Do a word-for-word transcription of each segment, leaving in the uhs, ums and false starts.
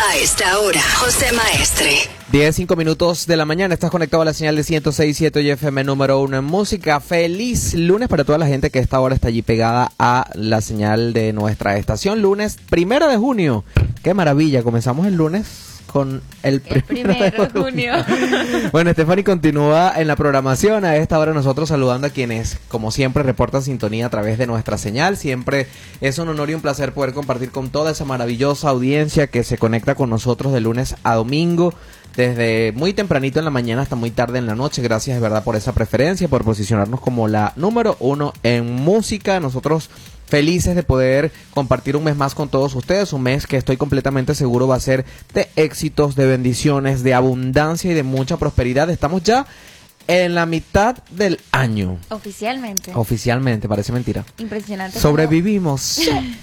A esta hora, José Maestre. diez, cinco minutos de la mañana, estás conectado a la señal de ciento seis punto siete F M número uno en música. Feliz lunes para toda la gente que a esta hora está allí pegada a la señal de nuestra estación. Lunes primero de junio. Qué maravilla, comenzamos el lunes con el, el primero de junio. Bueno, Stephanie continúa en la programación. A esta hora nosotros saludando a quienes, como siempre, reportan sintonía a través de nuestra señal. Siempre es un honor y un placer poder compartir con toda esa maravillosa audiencia que se conecta con nosotros de lunes a domingo, desde muy tempranito en la mañana hasta muy tarde en la noche. Gracias de verdad por esa preferencia, por posicionarnos como la número uno en música. Nosotros felices de poder compartir un mes más con todos ustedes, un mes que estoy completamente seguro va a ser de éxitos, de bendiciones, de abundancia y de mucha prosperidad. Estamos ya en la mitad del año. Oficialmente. Oficialmente, parece mentira. Impresionante. Sobrevivimos.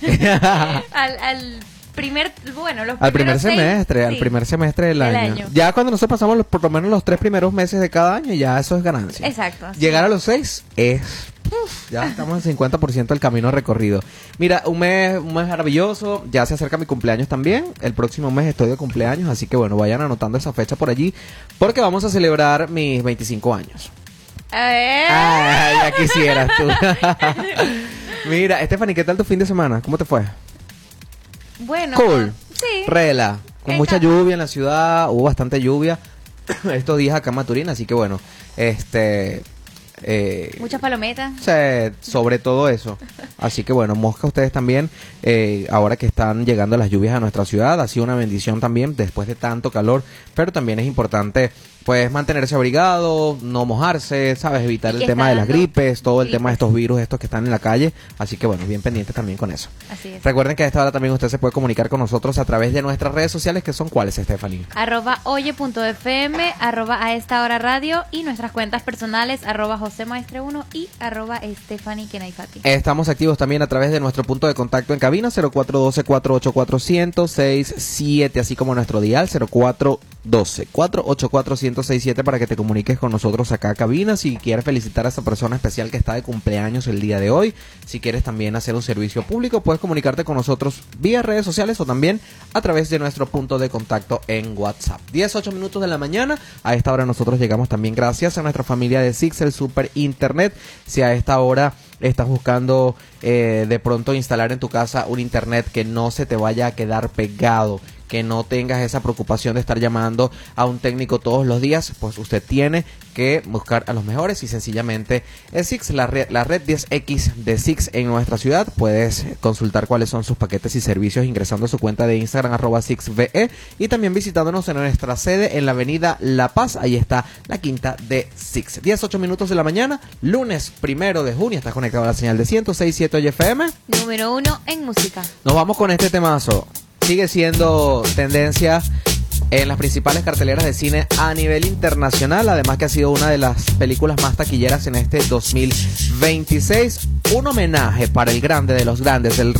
al, al primer, bueno, los al primer seis, semestre, sí, al primer semestre del año. año. Ya cuando nosotros pasamos los, por lo menos los tres primeros meses de cada año, ya eso es ganancia. Exacto. Llegar a los seis es... Uf, ya estamos en cincuenta por ciento del camino recorrido. Mira, un mes, un mes maravilloso. Ya se acerca mi cumpleaños también. El próximo mes estoy de cumpleaños, así que bueno, vayan anotando esa fecha por allí, porque vamos a celebrar mis veinticinco años. Eh. Ay, ya quisieras tú. Mira, Stephanie, ¿qué tal tu fin de semana? ¿Cómo te fue? Bueno. Cool. Sí. Rela. Con mucha lluvia en la ciudad. Hubo bastante lluvia estos días acá en Maturín, así que bueno, este... Eh, Muchas palometas. Se, sobre todo eso. Así que bueno, mosca ustedes también, eh, ahora que están llegando las lluvias a nuestra ciudad. Ha sido una bendición también después de tanto calor, pero también es importante pues mantenerse abrigado, no mojarse, sabes, evitar el tema de las gripes, todo el gripes. tema de estos virus estos que están en la calle. Así que bueno, bien pendientes también con eso. Así es. Recuerden que a esta hora también usted se puede comunicar con nosotros a través de nuestras redes sociales, que son ¿cuáles, Stephanie? Arroba oye.fm, arroba a esta hora radio, y nuestras cuentas personales, arroba José Maestre uno y arroba Stephanie Kenaifati. Estamos activos también a través de nuestro punto de contacto en cabina, cero cuatro uno dos, cuatro ocho cuatro, uno cero seis siete, así como nuestro dial cero cuatro doce, cuatro ocho cuatro, uno cero seis siete, para que te comuniques con nosotros acá a cabina. Si quieres felicitar a esa persona especial que está de cumpleaños el día de hoy, si quieres también hacer un servicio público, puedes comunicarte con nosotros vía redes sociales o también a través de nuestro punto de contacto en WhatsApp. diez, ocho minutos de la mañana. A esta hora nosotros llegamos también gracias a nuestra familia de Six, el Super Internet. Si a esta hora estás buscando eh, de pronto instalar en tu casa un internet que no se te vaya a quedar pegado, que no tengas esa preocupación de estar llamando a un técnico todos los días, pues usted tiene que buscar a los mejores y sencillamente es Six, la red, la red diez equis de Six en nuestra ciudad. Puedes consultar cuáles son sus paquetes y servicios ingresando a su cuenta de Instagram, arroba SixVE, y también visitándonos en nuestra sede en la avenida La Paz. Ahí está la quinta de Six. diez, ocho minutos de la mañana, lunes primero de junio. Estás conectado a la señal de ciento seis punto siete F M. Número uno en música. Nos vamos con este temazo. Sigue siendo tendencia en las principales carteleras de cine a nivel internacional, además que ha sido una de las películas más taquilleras en este dos mil veintiséis. Un homenaje para el grande de los grandes, el